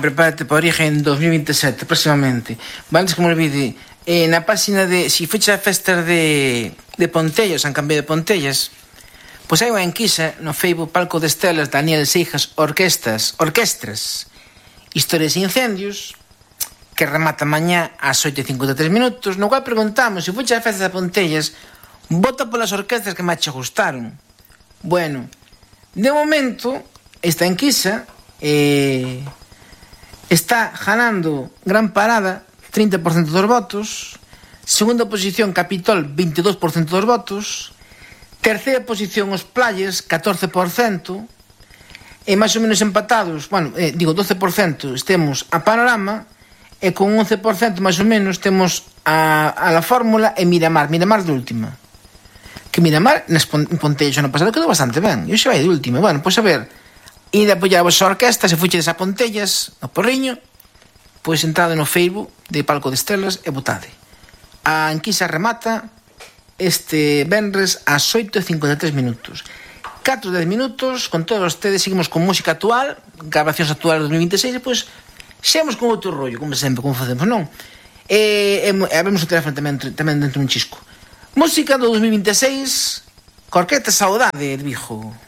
prepárate para Origen 2027, próximamente. Antes que me olvide, na página de... Si fecha a festas de Pontellas, San Cambio de Pontellas, pois hai unha enquisa no Facebook Palco de Estelas, Daniel Seijas Orquestras, Historias e Incendios, que remata mañá ás 8:53 minutos, no cual preguntamos se fecha a festa de Pontellas, vota polas orquestras que máis che gustaron. Bueno, de momento, esta enquisa está ganando Gran Parada 30% dos votos, segunda posición Capitol 22% dos votos, terceira posición os Playas 14%, e máis ou menos empatados, 12% temos a Panorama, e con 11% máis ou menos temos a La Fórmula e Miramar de última. Que Miramar nas Pontellas ano pasado quedou bastante ben, e hoxe vai de última. Bueno, pois a ver, ide a apoiar a vosa orquesta, se fuchedes a Pontellas, no Porriño, pois entrade no Facebook de Palco de Estelas e votade. A enquisa remata este venres ás 8:53 minutos. 4-10 minutos, con todos ustedes, seguimos con música actual, grabacións actuales de 2026, e pois xemos con outro rollo, como sempre, como facemos, non? E vemos o teléfono tamén dentro dun chisco. Música do 2026, Corqueta Saudade de Vigo.